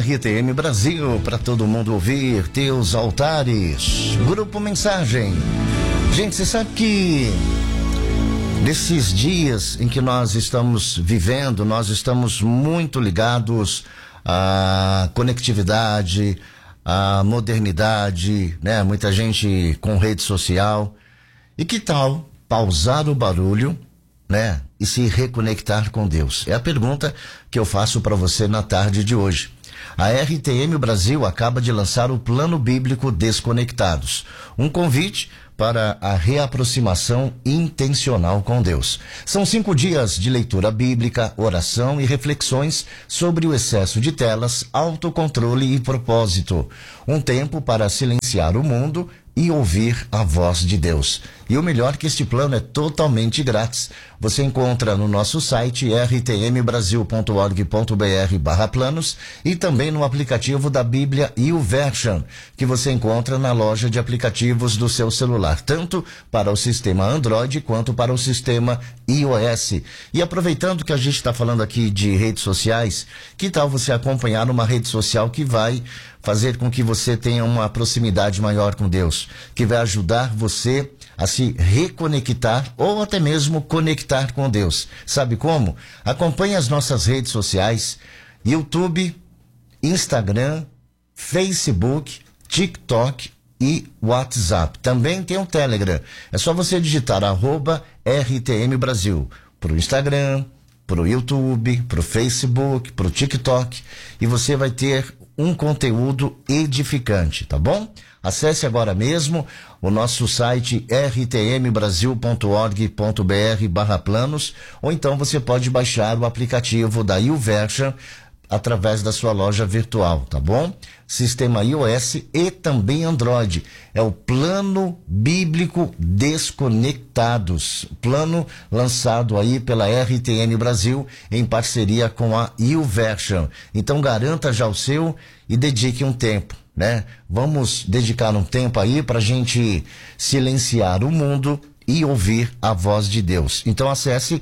RTM Brasil, para todo mundo ouvir, teus altares. Grupo Mensagem. Gente, você sabe que nesses dias em que nós estamos vivendo, nós estamos muito ligados à conectividade, à modernidade, né? Muita gente com rede social. E que tal pausar o barulho, né? E se reconectar com Deus? É a pergunta que eu faço para você na tarde de hoje. A RTM Brasil acaba de lançar o Plano Bíblico Desconectados, um convite para a reaproximação intencional com Deus. São 5 dias de leitura bíblica, oração e reflexões sobre o excesso de telas, autocontrole e propósito. Um tempo para silenciar o mundo e ouvir a voz de Deus. E o melhor que este plano é totalmente grátis. Você encontra no nosso site rtmbrasil.org.br/planos e também no aplicativo da Bíblia YouVersion, que você encontra na loja de aplicativos do seu celular, tanto para o sistema Android quanto para o sistema iOS. E aproveitando que a gente está falando aqui de redes sociais, que tal você acompanhar uma rede social que vai fazer com que você tenha uma proximidade maior com Deus, que vai ajudar você a se reconectar ou até mesmo conectar com Deus. Sabe como? Acompanhe as nossas redes sociais, YouTube, Instagram, Facebook, TikTok e WhatsApp. Também tem o Telegram. É só você digitar @RTM Brasil pro Instagram, pro YouTube, pro Facebook, pro TikTok, e você vai ter um conteúdo edificante, tá bom? Acesse agora mesmo o nosso site rtmbrasil.org.br/planos, ou então você pode baixar o aplicativo da YouVersion através da sua loja virtual, tá bom? Sistema iOS e também Android. É o Plano Bíblico Desconectados, plano lançado aí pela RTM Brasil em parceria com a YouVersion. Então garanta já o seu e dedique um tempo, né? Vamos dedicar um tempo aí pra gente silenciar o mundo e ouvir a voz de Deus. Então acesse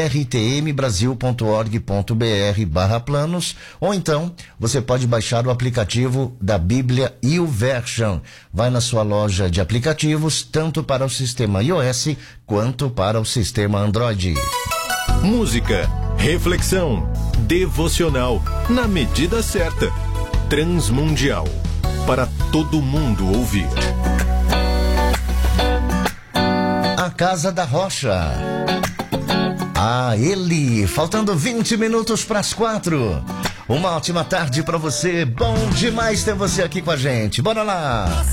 rtmbrasil.org.br/planos, ou então você pode baixar o aplicativo da Bíblia YouVersion. Vai na sua loja de aplicativos, tanto para o sistema iOS quanto para o sistema Android. Música, reflexão, devocional, na medida certa, transmundial, para todo mundo ouvir. A Casa da Rocha. Ele, faltando 20 minutos para as 4. Uma ótima tarde para você. Bom demais ter você aqui com a gente. Bora lá.